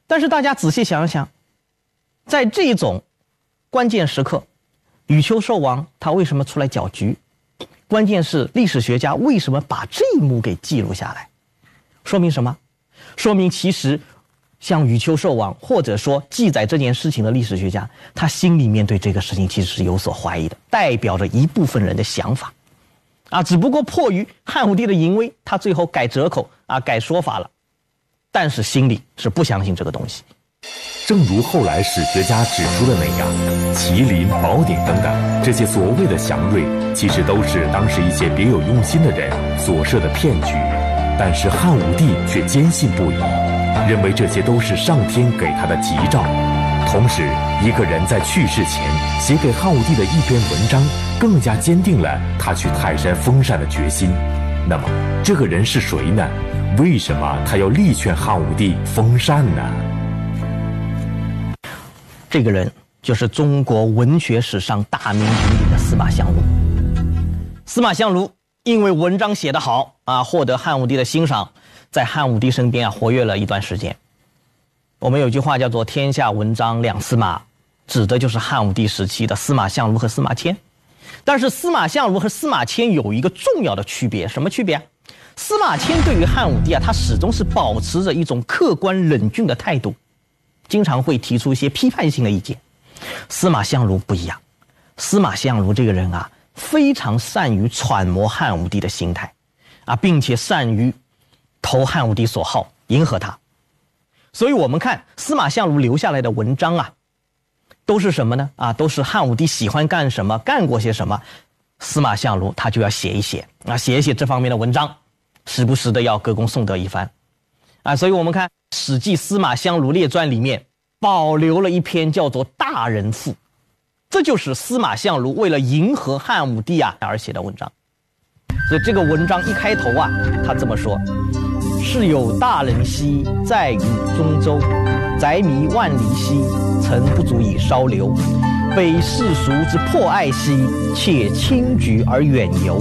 但是大家仔细想一想，在这种关键时刻，宇丘寿王他为什么出来搅局？关键是历史学家为什么把这一幕给记录下来？说明什么？说明其实像宇丘寿王，或者说记载这件事情的历史学家，他心里面对这个事情其实是有所怀疑的，代表着一部分人的想法只不过迫于汉武帝的淫威，他最后改折口改说法了，但是心里是不相信这个东西。 正如后来史学家指出的那样，麒麟、宝鼎等等这些所谓的祥瑞，其实都是当时一些别有用心的人所设的骗局。但是汉武帝却坚信不疑，认为这些都是上天给他的吉兆。同时，一个人在去世前写给汉武帝的一篇文章，更加坚定了他去泰山封禅的决心。那么，这个人是谁呢？为什么他要力劝汉武帝封禅呢？ 这个人就是中国文学史上大名鼎鼎的司马相如。司马相如因为文章写得好获得汉武帝的欣赏，在汉武帝身边活跃了一段时间。我们有句话叫做天下文章两司马，指的就是汉武帝时期的司马相如和司马迁。但是司马相如和司马迁有一个重要的区别，什么区别？司马迁对于汉武帝他始终是保持着一种客观冷峻的态度，经常会提出一些批判性的意见。司马相如不一样，司马相如这个人非常善于揣摩汉武帝的心态并且善于投汉武帝所好，迎合他。所以我们看司马相如留下来的文章都是什么呢？都是汉武帝喜欢干什么，干过些什么，司马相如他就要写一写写一写这方面的文章，时不时的要歌功颂德一番所以我们看《史记·司马相如列传》里面保留了一篇叫做《大人赋》，这就是司马相如为了迎合汉武帝而写的文章。所以这个文章一开头他这么说：是有大人兮，在禹中州，宅弥万里兮，曾不足以稍流。非世俗之迫爱兮，且轻举而远游。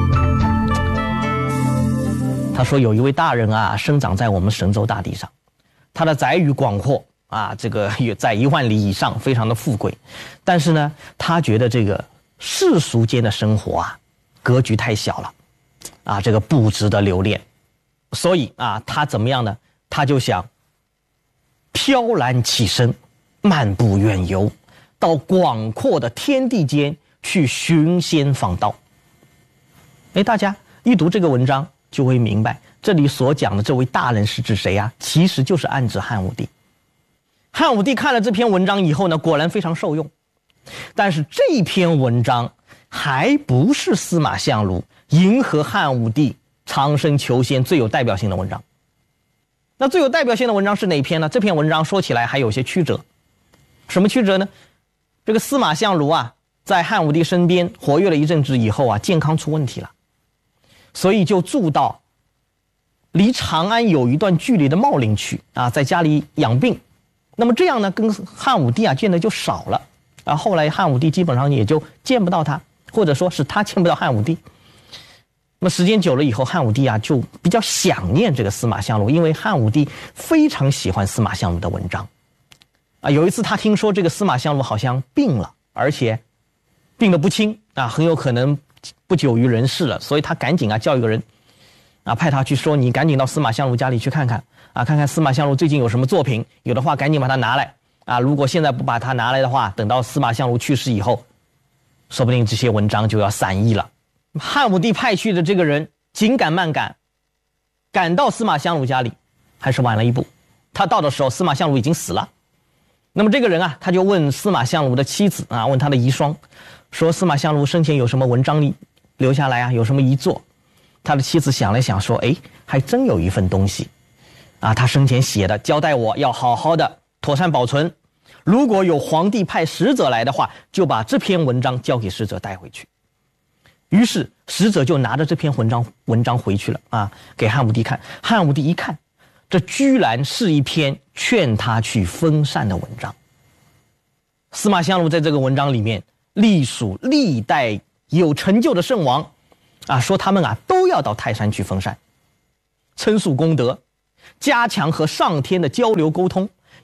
他说有一位大人生长在我们神州大地上，他的宅宇广阔这个在1万里以上，非常的富贵。但是呢，他觉得这个世俗间的生活格局太小了这个不值得留恋。所以他怎么样呢？他就想飘然起身，漫步远游，到广阔的天地间去寻仙访道。大家一读这个文章就会明白，这里所讲的这位大人是指谁其实就是暗指汉武帝。汉武帝看了这篇文章以后呢，果然非常受用。但是这篇文章还不是司马相如迎合汉武帝长生求仙最有代表性的文章。那最有代表性的文章是哪一篇呢？这篇文章说起来还有些曲折。什么曲折呢？这个司马相如在汉武帝身边活跃了一阵子以后健康出问题了，所以就住到离长安有一段距离的茂陵去在家里养病。那么这样呢，跟汉武帝见的就少了后来汉武帝基本上也就见不到他，或者说是他见不到汉武帝。那么时间久了以后，汉武帝就比较想念这个司马相如，因为汉武帝非常喜欢司马相如的文章有一次他听说这个司马相如好像病了，而且病得不轻很有可能不久于人世了，所以他赶紧叫一个人派他去说，你赶紧到司马相如家里去看看看看司马相如最近有什么作品，有的话赶紧把它拿来如果现在不把它拿来的话，等到司马相如去世以后，说不定这些文章就要散佚了。汉武帝派去的这个人紧赶慢赶，赶到司马相如家里还是晚了一步。他到的时候司马相如已经死了。那么这个人他就问司马相如的妻子问他的遗孀，说司马相如生前有什么文章留下来有什么遗作。他的妻子想了想说，还真有一份东西他生前写的，交代我要好好的妥善保存，如果有皇帝派使者来的话，就把这篇文章交给使者带回去。于是使者就拿着这篇文章回去了给汉武帝看。汉武帝一看，这居然是一篇劝他去封禅的文章。司马相如在这个文章里面隶属历代有成就的圣王说他们都要到泰山去封禅，称述功德，加强和上天的交流沟通，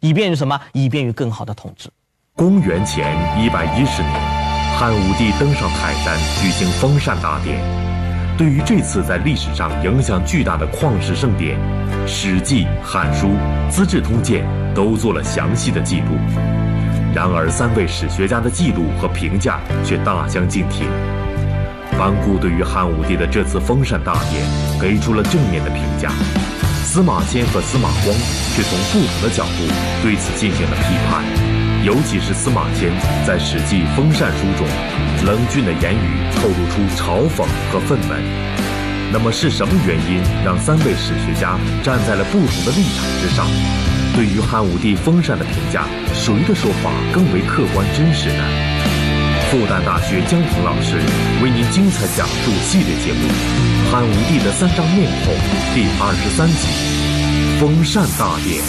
以便于什么？以便于更好的统治。 公元前110年，汉武帝登上泰山举行封禅大典。对于这次在历史上影响巨大的旷世盛典，《史记》《汉书》《资治通鉴》都做了详细的记录。然而3位史学家的记录和评价却大相径庭。班固对于汉武帝的这次封禅大典给出了正面的评价，司马迁和司马光却从不同的角度对此进行了批判。尤其是司马迁在《史记·封禅书》中，冷峻的言语透露出嘲讽和愤懑。那么是什么原因让3位史学家站在了不同的立场之上？对于汉武帝封禅的评价，谁的说法更为客观真实呢？复旦大学姜鹏老师为您精彩讲述系列节目《汉武帝的3张面孔》第23集：封禅大典。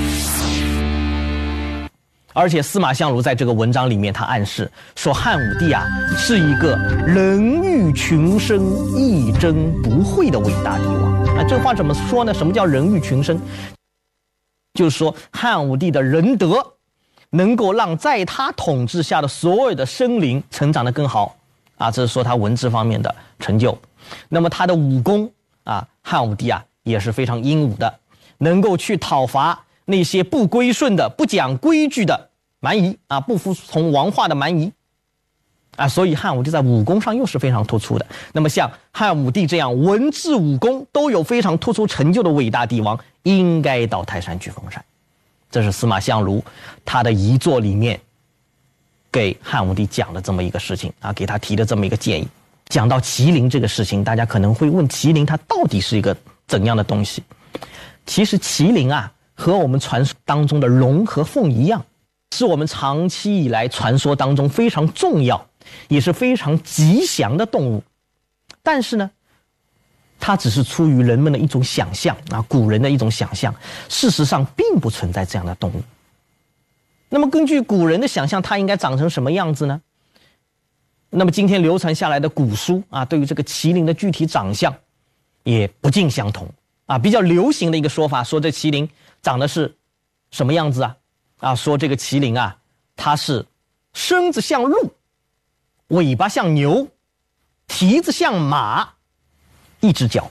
而且司马相如在这个文章里面，他暗示说汉武帝啊是一个人欲群生、一争不会的伟大帝王。这话怎么说呢？什么叫人欲群生？就是说汉武帝的仁德能够让在他统治下的所有的生灵成长得更好这是说他文治方面的成就。那么他的武功汉武帝也是非常英武的，能够去讨伐那些不归顺的、不讲规矩的蛮夷不服从王化的蛮夷所以汉武帝在武功上又是非常突出的。那么像汉武帝这样文治武功都有非常突出成就的伟大帝王，应该到泰山去封禅。这是司马相如他的遗作里面给汉武帝讲的这么一个事情给他提的这么一个建议。讲到麒麟这个事情，大家可能会问，麒麟它到底是一个怎样的东西？其实麒麟和我们传说当中的龙和凤一样，是我们长期以来传说当中非常重要也是非常吉祥的动物。但是呢，它只是出于人们的一种想象古人的一种想象，事实上并不存在这样的动物。那么根据古人的想象，它应该长成什么样子呢？那么今天流传下来的古书对于这个麒麟的具体长相也不尽相同比较流行的一个说法，说这麒麟长得是什么样子说这个麒麟它是身子像鹿，尾巴像牛，蹄子像马，一只脚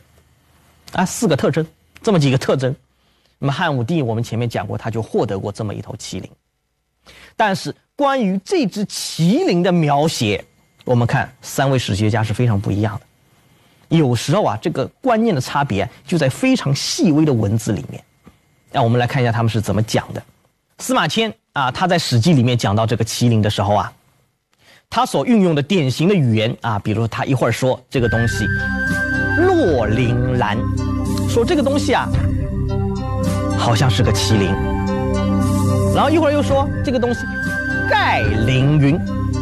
4个特征，这么几个特征。那么汉武帝我们前面讲过，他就获得过这么一头麒麟。但是关于这只麒麟的描写，我们看3位史学家是非常不一样的。有时候这个观念的差别就在非常细微的文字里面。我们来看一下他们是怎么讲的。司马迁他在《史记》里面讲到这个麒麟的时候他所运用的典型的语言比如他一会儿说这个东西落铃兰，说这个东西好像是个麒麟，然后一会儿又说这个东西盖凌云，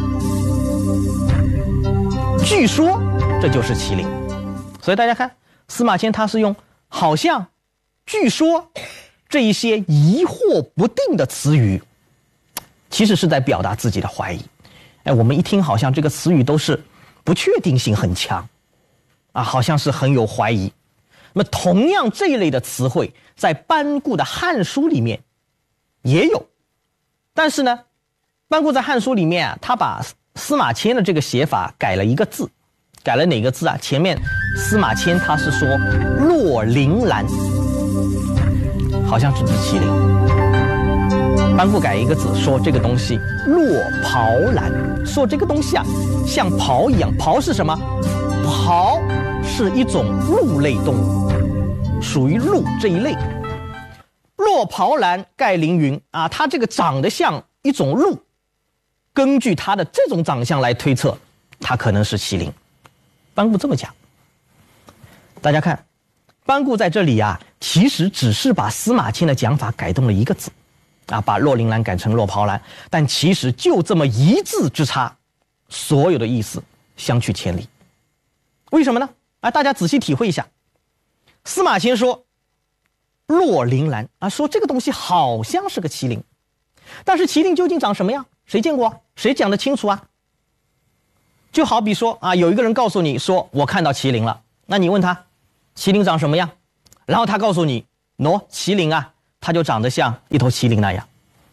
据说这就是麒麟。所以大家看司马迁他是用好像、据说这一些疑惑不定的词语，其实是在表达自己的怀疑。我们一听好像这个词语都是不确定性很强好像是很有怀疑。那么同样这一类的词汇在班固的《汉书》里面也有，但是呢，班固在《汉书》里面他把司马迁的这个写法改了一个字。改了哪个字前面司马迁他是说落铃兰，好像是只麒麟。班固改一个字，说这个东西落狍兰，说这个东西像狍一样。狍是什么？狍是一种鹿类动物，属于鹿这一类。落狍兰盖凌云它这个长得像一种鹿，根据它的这种长相来推测，它可能是麒麟。班固这么讲。大家看班固在这里其实只是把司马迁的讲法改动了一个字把落铃兰改成落狍兰，但其实就这么一字之差，所有的意思相去千里。为什么呢？大家仔细体会一下。司马迁说落铃兰说这个东西好像是个麒麟，但是麒麟究竟长什么样？谁见过？谁讲得清楚就好比说有一个人告诉你说我看到麒麟了，那你问他麒麟长什么样，然后他告诉你麒麟它就长得像一头麒麟那样，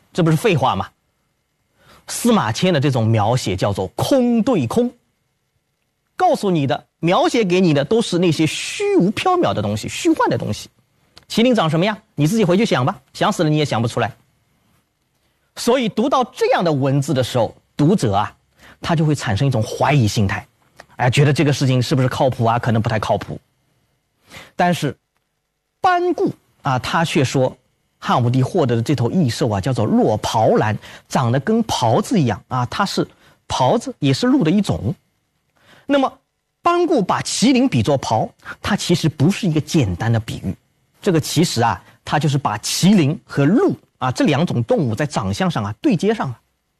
这不是废话吗？司马迁的这种描写叫做空对空，告诉你的，描写给你的都是那些虚无缥缈的东西，虚幻的东西。麒麟长什么样，你自己回去想吧，想死了你也想不出来。所以读到这样的文字的时候，读者啊，他就会产生一种怀疑心态，觉得这个事情是不是靠谱啊？可能不太靠谱。但是班固啊，他却说汉武帝获得的这头异兽啊，叫做落狍蓝，长得跟狍子一样啊，它是狍子，也是鹿的一种。那么班固把麒麟比作狍，它其实不是一个简单的比喻，这个其实啊，它就是把麒麟和鹿啊这两种动物在长相上啊对接上了，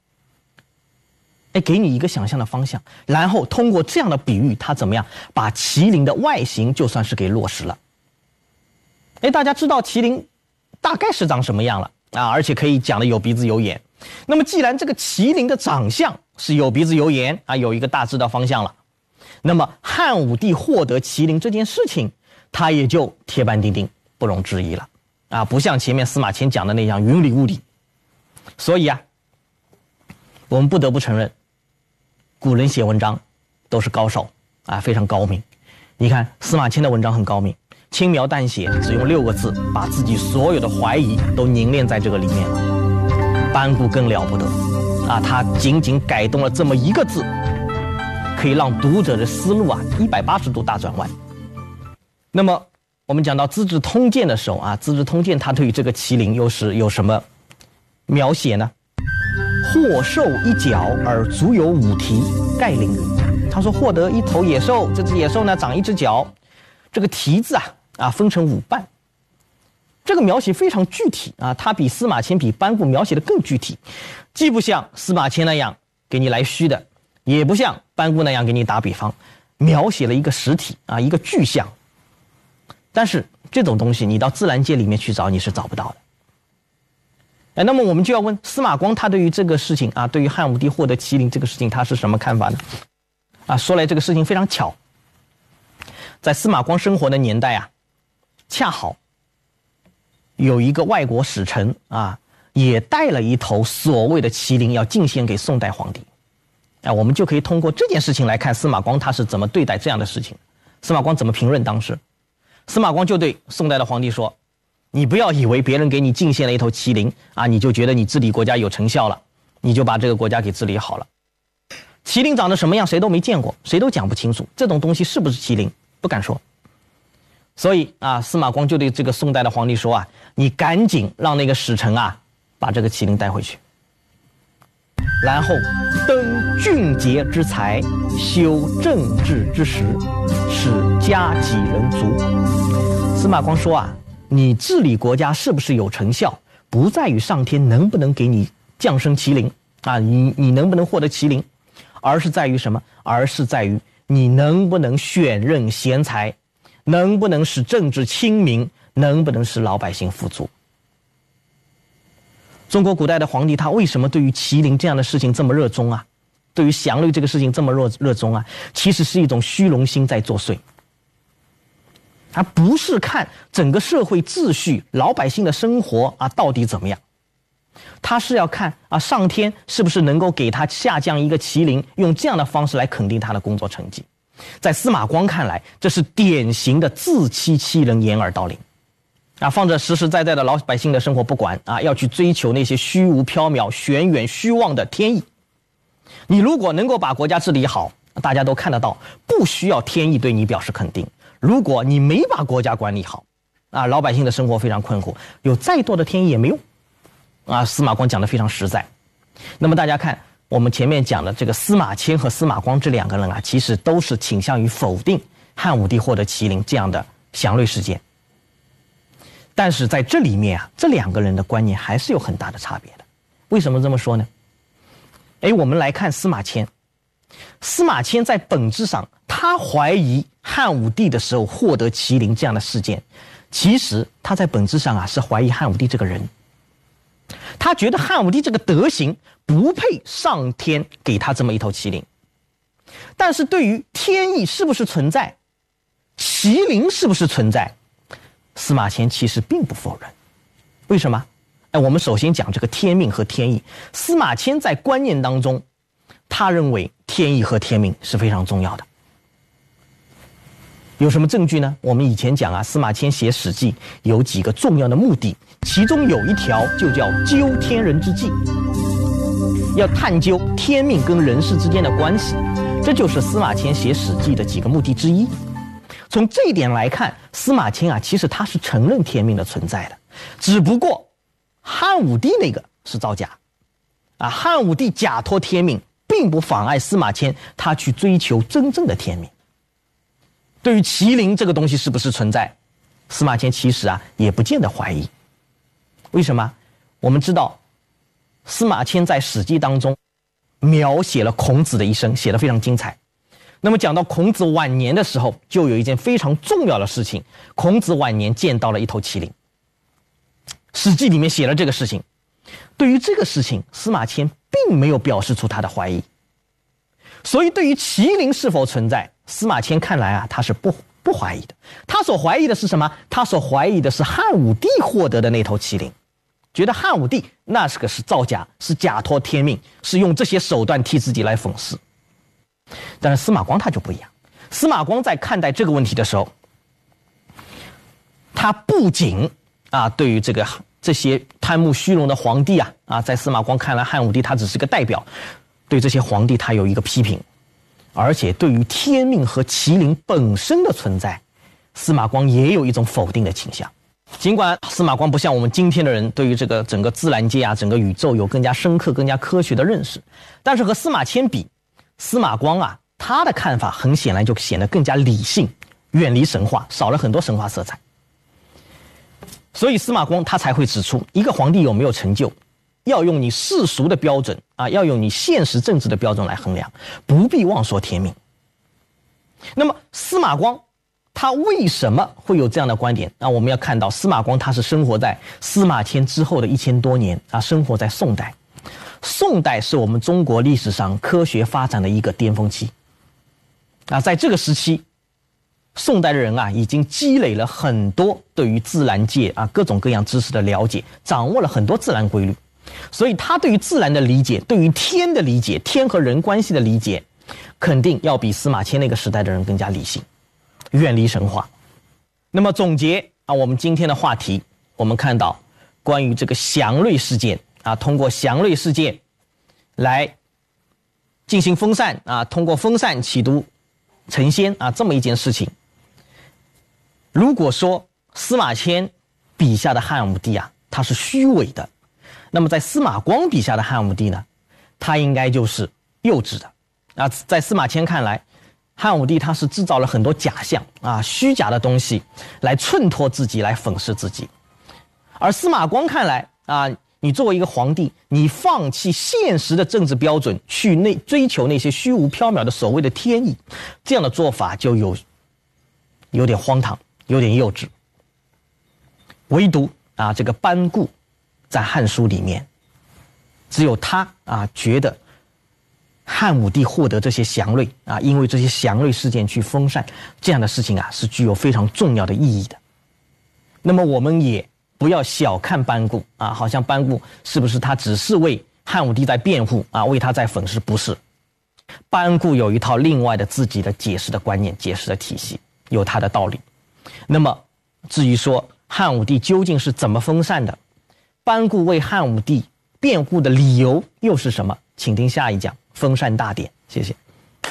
给你一个想象的方向，然后通过这样的比喻，它怎么样把麒麟的外形就算是给落实了。大家知道麒麟大概是长什么样了啊，而且可以讲的有鼻子有眼。那么既然这个麒麟的长相是有鼻子有眼啊，有一个大致的方向了，那么汉武帝获得麒麟这件事情，他也就铁板钉钉，不容置疑了啊，不像前面司马迁讲的那样云里雾里。所以啊，我们不得不承认，古人写文章都是高手啊，非常高明。你看司马迁的文章很高明，轻描淡写，只用6个字，把自己所有的怀疑都凝练在这个里面了。班固更了不得啊，他仅仅改动了这么一个字，可以让读者的思路啊180度大转弯。那么我们讲到《资治通鉴》的时候啊，《资治通鉴》它对于这个麒麟又是有什么描写呢？获兽一角而足有5蹄，盖麟云。他说获得一头野兽，这只野兽呢长1只脚，这个蹄子分成5瓣。这个描写非常具体啊，它比司马迁比班固描写的更具体，既不像司马迁那样给你来虚的，也不像班固那样给你打比方，描写了一个实体啊，一个具象。但是这种东西你到自然界里面去找，你是找不到的。那么我们就要问司马光，他对于这个事情啊，对于汉武帝获得麒麟这个事情，他是什么看法呢？说来这个事情非常巧，在司马光生活的年代啊，恰好有一个外国使臣啊，也带了一头所谓的麒麟要进献给宋代皇帝。我们就可以通过这件事情来看司马光他是怎么对待这样的事情，司马光怎么评论当时。司马光就对宋代的皇帝说，你不要以为别人给你进献了一头麒麟啊，你就觉得你治理国家有成效了，你就把这个国家给治理好了。麒麟长得什么样谁都没见过，谁都讲不清楚，这种东西是不是麒麟不敢说。所以司马光就对这个宋代的皇帝说你赶紧让那个使臣把这个麒麟带回去，然后登俊杰之才，修政治之实，使家己人足。司马光说你治理国家是不是有成效，不在于上天能不能给你降生麒麟你能不能获得麒麟，而是在于什么？而是在于你能不能选任贤才，能不能使政治清明，能不能使老百姓富足。中国古代的皇帝他为什么对于麒麟这样的事情这么热衷对于祥瑞这个事情这么热衷其实是一种虚荣心在作祟。他不是看整个社会秩序，老百姓的生活到底怎么样，他是要看上天是不是能够给他下降一个麒麟，用这样的方式来肯定他的工作成绩。在司马光看来，这是典型的自欺欺人，掩耳盗铃放着实实在在的老百姓的生活不管要去追求那些虚无缥缈、玄远虚妄的天意。你如果能够把国家治理好，大家都看得到，不需要天意对你表示肯定。如果你没把国家管理好老百姓的生活非常困苦，有再多的天意也没用司马光讲得非常实在。那么大家看我们前面讲的这个司马迁和司马光这2个人其实都是倾向于否定汉武帝获得麒麟这样的祥瑞事件。但是在这里面这2个人的观念还是有很大的差别的。为什么这么说呢？我们来看司马迁。司马迁在本质上他怀疑汉武帝的时候获得麒麟这样的事件，其实他在本质上是怀疑汉武帝这个人。他觉得汉武帝这个德行不配上天给他这么一头麒麟。但是对于天意是不是存在，麒麟是不是存在，司马迁其实并不否认。为什么？ 我们首先讲这个天命和天意。司马迁在观念当中，他认为天意和天命是非常重要的。有什么证据呢？我们以前讲司马迁写《史记》有几个重要的目的，其中有一条就叫究天人之际，要探究天命跟人事之间的关系，这就是司马迁写《史记》的几个目的之一。从这一点来看，司马迁其实他是承认天命的存在的，只不过汉武帝那个是造假汉武帝假托天命，并不妨碍司马迁他去追求真正的天命。对于麒麟这个东西是不是存在，司马迁其实也不见得怀疑。为什么？我们知道司马迁在《史记》当中描写了孔子的一生，写得非常精彩。那么讲到孔子晚年的时候，就有一件非常重要的事情，孔子晚年见到了一头麒麟。《史记》里面写了这个事情，对于这个事情司马迁并没有表示出他的怀疑。所以对于麒麟是否存在，司马迁看来他是不怀疑的。他所怀疑的是什么？他所怀疑的是汉武帝获得的那头麒麟，觉得汉武帝那是造假，是假托天命，是用这些手段替自己来讽刺。但是司马光他就不一样，司马光在看待这个问题的时候，他不仅对于这些贪慕虚荣的皇帝在司马光看来，汉武帝他只是个代表，对这些皇帝他有一个批评，而且对于天命和麒麟本身的存在，司马光也有一种否定的倾向。尽管司马光不像我们今天的人对于这个整个自然界整个宇宙有更加深刻更加科学的认识，但是和司马迁比，司马光他的看法很显然就显得更加理性，远离神话，少了很多神话色彩。所以司马光他才会指出，一个皇帝有没有成就，要用你世俗的标准要用你现实政治的标准来衡量，不必妄说天命。那么司马光他为什么会有这样的观点？我们要看到司马光他是生活在司马迁之后的1000多年生活在宋代。宋代是我们中国历史上科学发展的一个巅峰期在这个时期，宋代的人已经积累了很多对于自然界各种各样知识的了解，掌握了很多自然规律，所以他对于自然的理解，对于天的理解，天和人关系的理解，肯定要比司马迁那个时代的人更加理性，远离神话。那么总结我们今天的话题，我们看到关于这个祥瑞事件通过祥瑞事件来进行封禅通过封禅企图成仙这么一件事情。如果说司马迁笔下的汉武帝他是虚伪的，那么在司马光笔下的汉武帝呢，他应该就是幼稚的在司马迁看来，汉武帝他是制造了很多假象虚假的东西来衬托自己，来讽刺自己。而司马光看来你作为一个皇帝，你放弃现实的政治标准，去追求那些虚无缥缈的所谓的天意，这样的做法就有点荒唐，有点幼稚。唯独这个班固在《汉书》里面，只有他觉得汉武帝获得这些祥瑞因为这些祥瑞事件去封禅，这样的事情是具有非常重要的意义的。那么我们也不要小看班固好像班固是不是他只是为汉武帝在辩护为他在讽刺？不是，班固有一套另外的自己的解释的观念，解释的体系，有他的道理。那么至于说汉武帝究竟是怎么封禅的，班固为汉武帝辩护的理由又是什么？请听下一讲封禅大典。谢谢。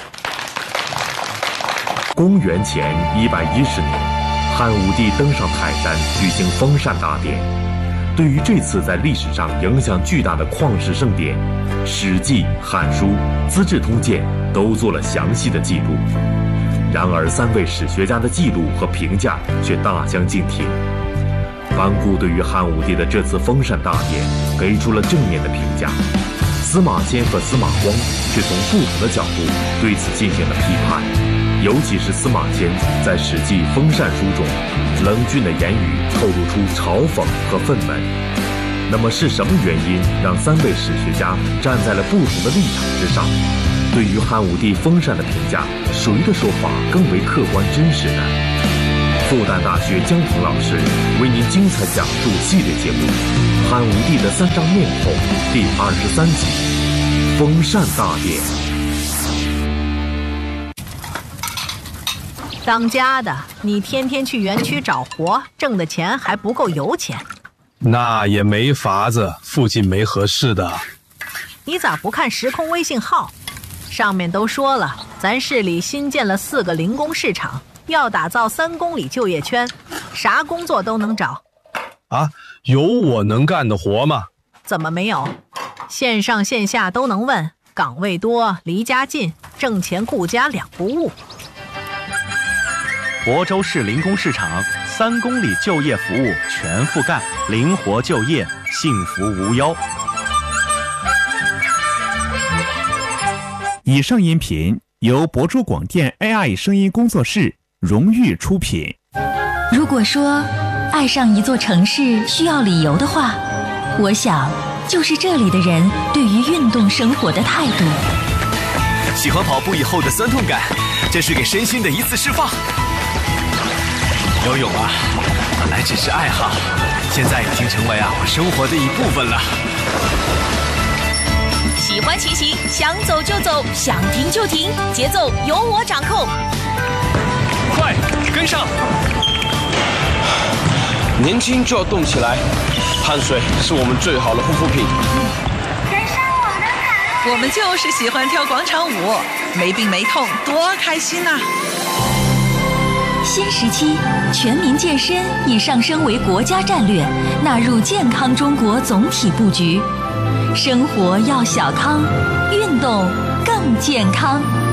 公元前110年，汉武帝登上泰山举行封禅大典。对于这次在历史上影响巨大的旷世盛典，《史记》《汉书》《资治通鉴》都做了详细的记录。然而3位史学家的记录和评价却大相径庭。班固对于汉武帝的这次封禅大典给出了正面的评价，司马迁和司马光却从不同的角度对此进行了批判。尤其是司马迁在《史记·封禅书》中，冷峻的言语透露出嘲讽和愤懑。那么是什么原因让3位史学家站在了不同的立场之上？对于汉武帝封禅的评价，谁的说法更为客观真实呢？ 复旦大学姜婷老师为您精彩讲述系列节目《汉武帝的3张面孔》第23集：封禅大典。 当家的，你天天去园区找活，挣的钱还不够油钱。 那也没法子，附近没合适的。 你咋不看时空微信号？上面都说了，咱市里新建了4个零工市场，要打造3公里就业圈，啥工作都能找。 啊，有我能干的活吗？ 怎么没有？线上线下都能问，岗位多，离家近，挣钱顾家2不误。 亳州市零工市场3公里就业服务全覆盖，灵活就业，幸福无忧。 以上音频由亳州广电 AI 声音工作室荣誉出品。 如果说爱上一座城市需要理由的话，我想就是这里的人对于运动生活的态度。 喜欢跑步以后的酸痛感，这是给身心的一次释放。游泳啊，本来只是爱好，现在已经成为我生活的一部分了。 喜欢骑行，想走就走，想停就停，节奏由我掌控。 快，跟上！年轻就要动起来，汗水是我们最好的护肤品。 跟上我的卡路。 我们就是喜欢跳广场舞，没病没痛，多开心啊！ 新时期，全民健身已上升为国家战略，纳入健康中国总体布局。生活要小康，运动更健康。